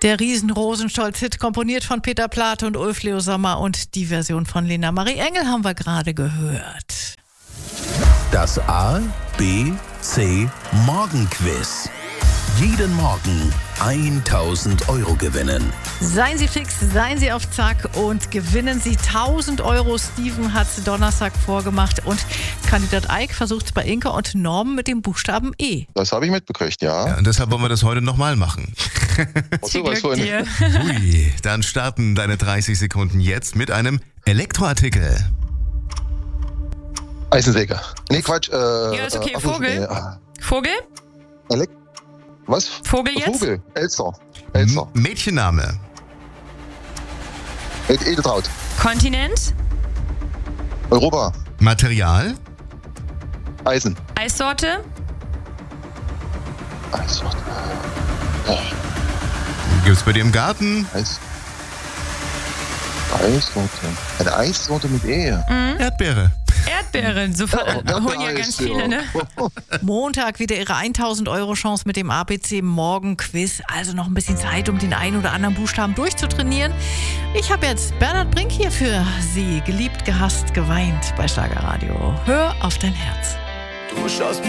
Der Riesen-Rosenstolz-Hit, komponiert von Peter Plate und Ulf Leo Sommer, und die Version von Lena Marie Engel haben wir gerade gehört. Das A, B, C Morgenquiz. Jeden Morgen 1.000 Euro gewinnen. Seien Sie fix, seien Sie auf Zack und gewinnen Sie 1.000 Euro. Steven hat es Donnerstag vorgemacht und Kandidat Eik versucht es bei Inka und Norm mit dem Buchstaben E. Das habe ich mitbekriegt, ja. Ja, und deshalb wollen wir das heute nochmal machen. Ui, dann starten deine 30 Sekunden jetzt mit einem Elektroartikel. Eisensäger. Nee, Quatsch. Ja, ist okay. Vogel. Vogel? Was? Vogel jetzt? Vogel. Elster. Mädchenname. Edeltraut. Kontinent? Europa. Material. Eisen. Eissorte? Eissorte. Gibt's bei dir im Garten? Eissorte. Eine Eissorte mit E. Erdbeere. Erdbeeren. So holen ja ganz viele, ne? Montag wieder Ihre 1.000 Euro Chance mit dem ABC Morgenquiz. Also noch ein bisschen Zeit, um den einen oder anderen Buchstaben durchzutrainieren. Ich habe jetzt Bernhard Brink hier für Sie. Geliebt, gehasst, geweint bei Schlagerradio. Hör auf dein Herz. Du schaust